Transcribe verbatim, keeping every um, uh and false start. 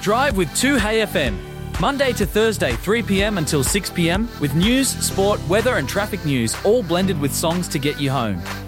Drive with two Hey F M. Monday to Thursday, three p.m. until six p.m. with news, sport, weather and traffic news all blended with songs to get you home.